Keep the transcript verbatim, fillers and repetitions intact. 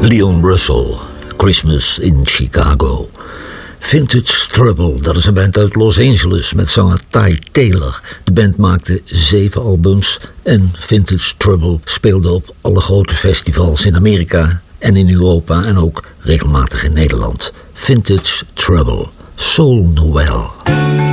Leon Russell, Christmas in Chicago. Vintage Trouble, dat is een band uit Los Angeles met zanger Ty Taylor. De band maakte zeven albums en Vintage Trouble speelde op alle grote festivals in Amerika en in Europa en ook regelmatig in Nederland. Vintage Trouble, Soul Noel.